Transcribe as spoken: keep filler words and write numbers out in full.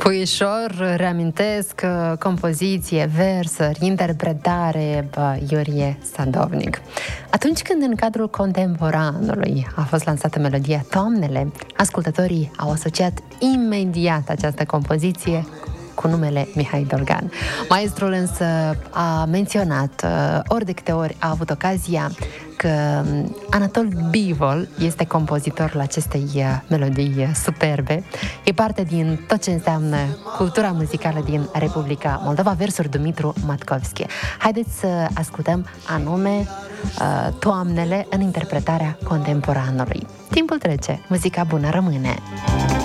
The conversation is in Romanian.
Puișor, reamintesc, compoziție, versuri, interpretare, bă, Iurie Sadovnic. Atunci când în cadrul contemporanului a fost lansată melodia Toamnele, ascultătorii au asociat imediat această compoziție cu numele Mihai Dolgan. Maestrul însă a menționat ori de câte ori a avut ocazia că Anatol Bivol este compozitorul acestei melodii superbe. E parte din tot ce înseamnă cultura muzicală din Republica Moldova, versuri Dumitru Matkovski. Haideți să ascultăm anume Toamnele în interpretarea contemporanului. Timpul trece, muzica bună rămâne.